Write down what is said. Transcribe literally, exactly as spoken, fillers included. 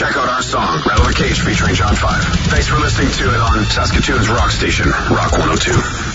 check out our song, Rattle the Cage featuring John five. Thanks for listening to it on Saskatoon's rock station, Rock one oh two.